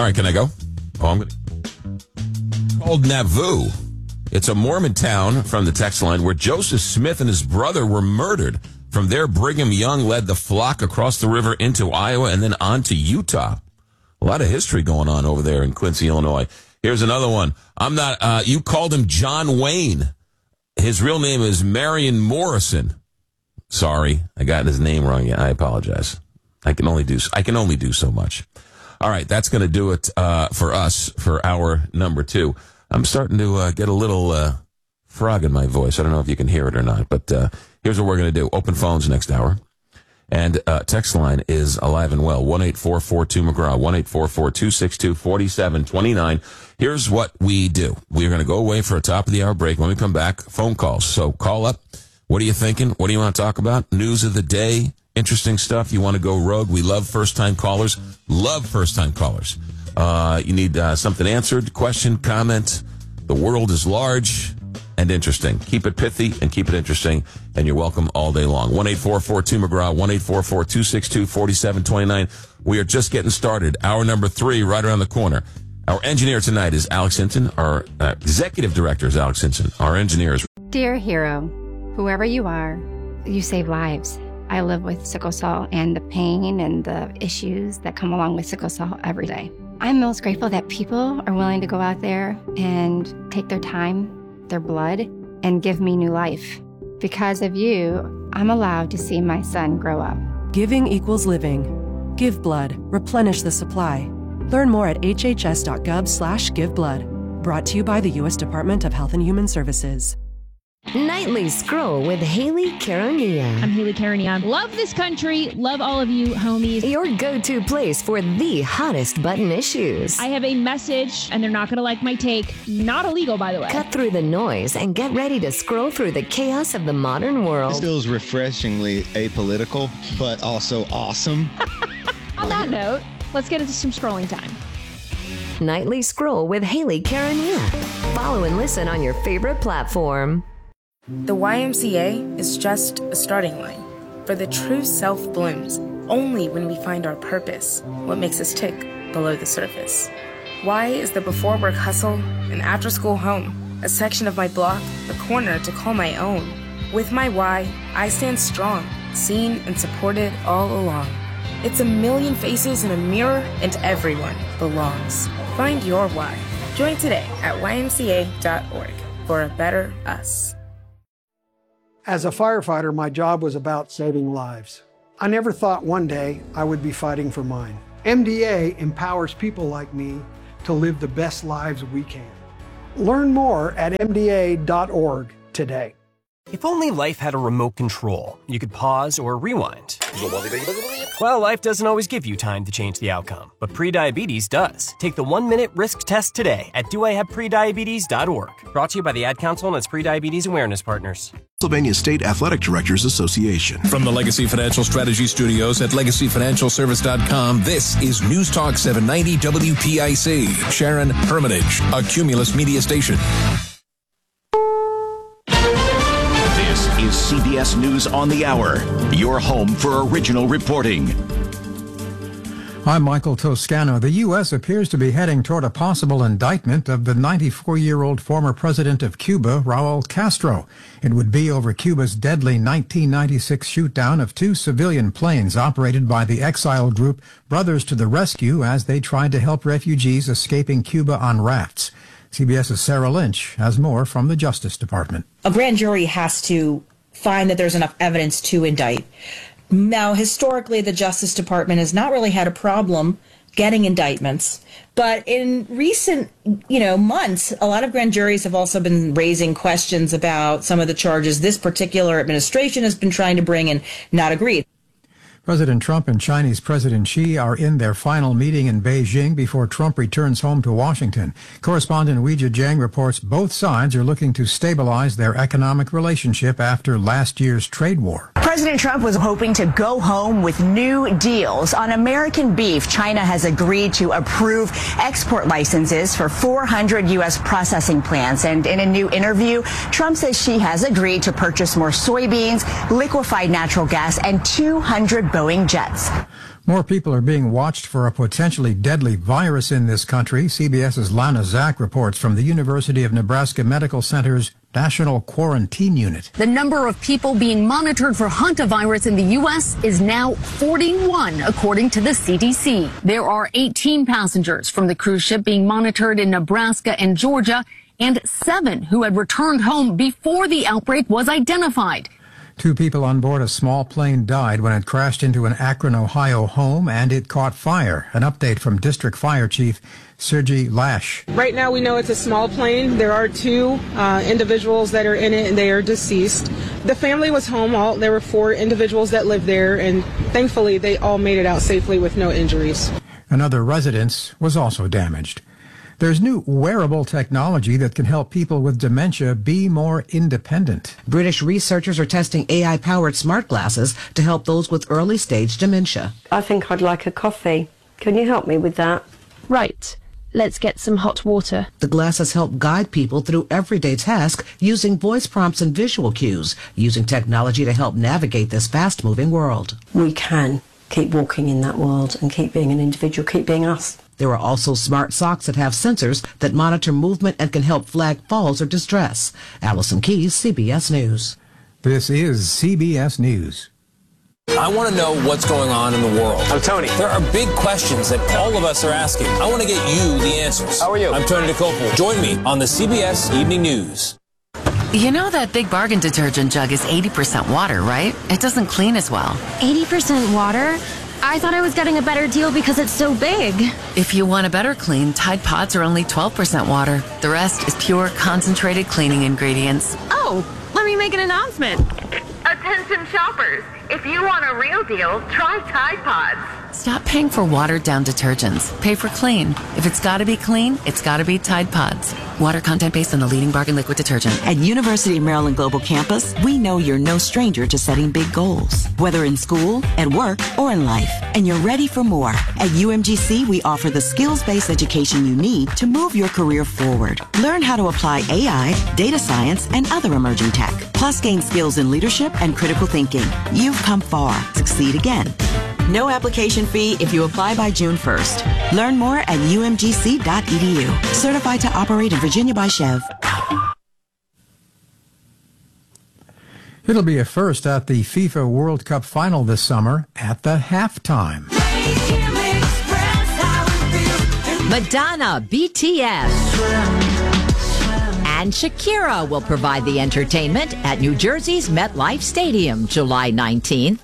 All right, can I go? Oh, I'm going to. Called Nauvoo. It's a Mormon town from the text line where Joseph Smith and his brother were murdered. From there, Brigham Young led the flock across the river into Iowa and then on to Utah. A lot of history going on over there in Quincy, Illinois. Here's another one. You called him John Wayne. His real name is Marion Morrison. Sorry, I got his name wrong. Yeah, I apologize. I can only do so much. All right, that's going to do it for us for hour number 2. I'm starting to get a little frog in my voice. I don't know if you can hear it or not, but here's what we're going to do. Open phones next hour. And text line is alive and well, 1-844-2-McGraw, 1-844-262-4729. Here's what we do. We're going to go away for a top-of-the-hour break. When we come back, phone calls. So call up. What are you thinking? What do you want to talk about? News of the day, interesting stuff. You want to go rogue? We love first-time callers. Love first-time callers. You need something answered, question, comment. The world is large and interesting. Keep it pithy and keep it interesting, and you're welcome all day long. 1-844-2-McGraw, 1-844-262-4729. We are just getting started. Hour number 3 right around the corner. Our engineer tonight is Alex Hinton. Our executive director is Alex Hinton. Our engineer is... Dear hero, whoever you are, you save lives. I live with sickle cell and the pain and the issues that come along with sickle cell every day. I'm most grateful that people are willing to go out there and take their time, their blood, and give me new life. Because of you, I'm allowed to see my son grow up. Giving equals living. Give blood. Replenish the supply. Learn more at hhs.gov/giveblood. Brought to you by the U.S. Department of Health and Human Services. Nightly Scroll with Haley Caronia. I'm Haley Caronia. Love this country. Love all of you homies. Your go-to place for the hottest button issues. I have a message, and they're not going to like my take. Not illegal, by the way. Cut through the noise and get ready to scroll through the chaos of the modern world. This feels refreshingly apolitical, but also awesome. On that note, let's get into some scrolling time. Nightly Scroll with Haley Caronia. Follow and listen on your favorite platform. The YMCA is just a starting line, for the true self blooms only when we find our purpose, what makes us tick below the surface. Y is the before work hustle, an after school home, a section of my block, a corner to call my own. With my Y, I stand strong, seen and supported all along. It's a million faces in a mirror, and everyone belongs. Find your Y. Join today at ymca.org for a better us. As a firefighter, my job was about saving lives. I never thought one day I would be fighting for mine. MDA empowers people like me to live the best lives we can. Learn more at mda.org today. If only life had a remote control, you could pause or rewind. Well, life doesn't always give you time to change the outcome, but prediabetes does. Take the 1-minute risk test today at doihaveprediabetes.org. Brought to you by the Ad Council and its Prediabetes Awareness Partners. Pennsylvania State Athletic Directors Association. From the Legacy Financial Strategy Studios at LegacyFinancialService.com, this is News Talk 790 WPIC. Sharon Hermitage, a Cumulus media station. This is CBS News on the Hour, your home for original reporting. I'm Michael Toscano. The U.S. appears to be heading toward a possible indictment of the 94-year-old former president of Cuba, Raul Castro. It would be over Cuba's deadly 1996 shoot-down of 2 civilian planes operated by the exile group Brothers to the Rescue as they tried to help refugees escaping Cuba on rafts. CBS's Sarah Lynch has more from the Justice Department. A grand jury has to find that there's enough evidence to indict. Now, historically, the Justice Department has not really had a problem getting indictments. But in recent, months, a lot of grand juries have also been raising questions about some of the charges this particular administration has been trying to bring and not agreed. President Trump and Chinese President Xi are in their final meeting in Beijing before Trump returns home to Washington. Correspondent Weijia Jiang reports both sides are looking to stabilize their economic relationship after last year's trade war. President Trump was hoping to go home with new deals. On American beef, China has agreed to approve export licenses for 400 U.S. processing plants. And in a new interview, Trump says Xi has agreed to purchase more soybeans, liquefied natural gas, and 200 Boeing jets. More people are being watched for a potentially deadly virus in this country. CBS's Lana Zak reports from the University of Nebraska Medical Center's National Quarantine Unit. The number of people being monitored for hantavirus in the U.S. is now 41, according to the CDC. There are 18 passengers from the cruise ship being monitored in Nebraska and Georgia, and 7 who had returned home before the outbreak was identified. 2 people on board a small plane died when it crashed into an Akron, Ohio home, and it caught fire. An update from District Fire Chief Sergey Lash. Right now we know it's a small plane. There are 2 individuals that are in it, and they are deceased. The family was home. There were 4 individuals that lived there, and thankfully they all made it out safely with no injuries. Another residence was also damaged. There's new wearable technology that can help people with dementia be more independent. British researchers are testing AI-powered smart glasses to help those with early-stage dementia. I think I'd like a coffee. Can you help me with that? Right. Let's get some hot water. The glasses help guide people through everyday tasks using voice prompts and visual cues, using technology to help navigate this fast-moving world. We can keep walking in that world and keep being an individual, keep being us. There are also smart socks that have sensors that monitor movement and can help flag falls or distress. Allison Keyes, CBS News. This is CBS News. I want to know what's going on in the world. I'm Tony. There are big questions that all of us are asking. I want to get you the answers. How are you? I'm Tony DeCopel. Join me on the CBS Evening News. You know that Big Bargain detergent jug is 80% water, right? It doesn't clean as well. 80% water? I thought I was getting a better deal because it's so big. If you want a better clean, Tide Pods are only 12% water. The rest is pure, concentrated cleaning ingredients. Oh, let me make an announcement. Attention shoppers, if you want a real deal, try Tide Pods. Stop paying for watered-down detergents. Pay for clean. If it's got to be clean, it's got to be Tide Pods. Water content based on the leading bargain liquid detergent. At University of Maryland Global Campus, we know you're no stranger to setting big goals, whether in school, at work, or in life. And you're ready for more. At UMGC, we offer the skills-based education you need to move your career forward. Learn how to apply AI, data science, and other emerging tech. Plus, gain skills in leadership and critical thinking. You've come far. Succeed again. No application fee if you apply by June 1st. Learn more at umgc.edu. Certified to operate in Virginia by Chev. It'll be a first at the FIFA World Cup final this summer at the halftime. Madonna, BTS, and Shakira will provide the entertainment at New Jersey's MetLife Stadium July 19th.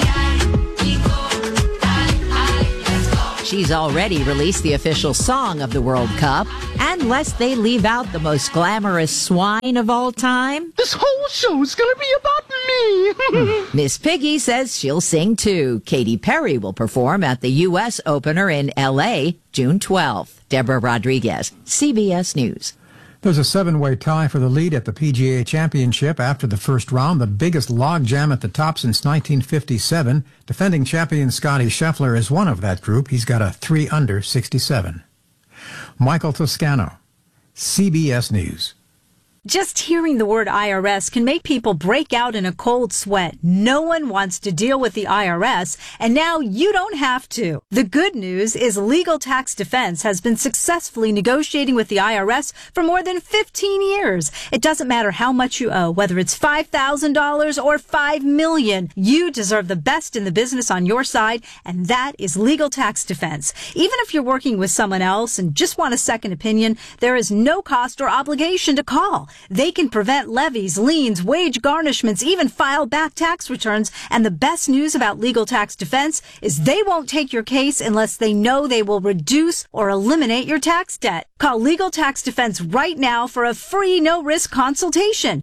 She's already released the official song of the World Cup, and lest they leave out the most glamorous swine of all time, this whole show's gonna be about me. Miss Piggy says she'll sing too. Katy Perry will perform at the U.S. opener in L.A. June 12th. Deborah Rodriguez, CBS News. There's a 7-way tie for the lead at the PGA Championship after the first round, the biggest logjam at the top since 1957. Defending champion Scottie Scheffler is one of that group. He's got a 3 under 67. Michael Toscano, CBS News. Just hearing the word IRS can make people break out in a cold sweat. No one wants to deal with the IRS, and now you don't have to. The good news is Legal Tax Defense has been successfully negotiating with the IRS for more than 15 years. It doesn't matter how much you owe, whether it's $5,000 or $5 million. You deserve the best in the business on your side, and that is Legal Tax Defense. Even if you're working with someone else and just want a second opinion, there is no cost or obligation to call. They can prevent levies, liens, wage garnishments, even file back tax returns. And the best news about Legal Tax Defense is they won't take your case unless they know they will reduce or eliminate your tax debt. Call Legal Tax Defense right now for a free no-risk consultation.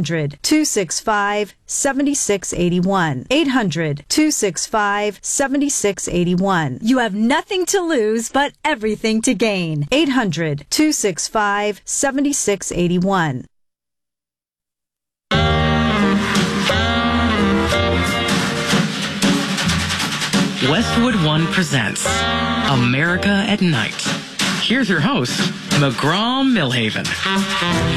800-265-7681. 800-265-7681. You have nothing to lose but everything to gain. 800-265-7681. Westwood One presents America at Night. Here's your host, McGraw Millhaven.